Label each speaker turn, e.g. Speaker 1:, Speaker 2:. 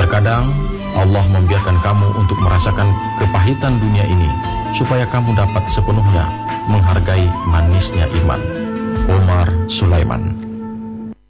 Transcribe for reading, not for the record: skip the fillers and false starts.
Speaker 1: Terkadang Allah membiarkan kamu untuk merasakan kepahitan dunia ini supaya kamu dapat sepenuhnya menghargai manisnya iman. Umar Sulaiman.